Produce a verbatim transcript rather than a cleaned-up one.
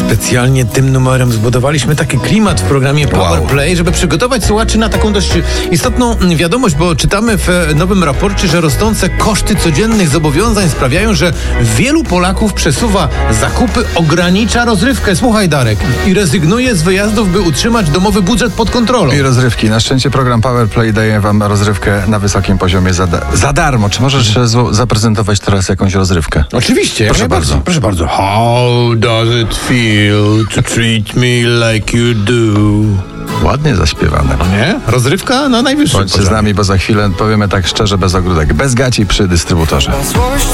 Specjalnie tym numerem zbudowaliśmy taki klimat w programie Power Wow. Play, żeby przygotować słuchaczy na taką dość istotną wiadomość, bo czytamy w nowym raporcie, że rosnące koszty codziennych zobowiązań sprawiają, że wielu Polaków przesuwa zakupy, ogranicza rozrywkę. Słuchaj, Darek, i rezygnuje z wyjazdów, by utrzymać domowy budżet pod kontrolą. I rozrywki. Na szczęście program Power Play daje wam rozrywkę na wysokim poziomie za, da- za darmo. Czy możesz zło- zaprezentować teraz jakąś rozrywkę? Oczywiście, jak Proszę najbardziej. bardzo. Proszę bardzo. How does it feel to treat me like you do? Ładnie zaśpiewane. Nie? Rozrywka na najwyższym Bądźcie z poziomie. nami, bo za chwilę powiemy tak szczerze, bez ogródek, bez gaci przy dystrybutorze. Złość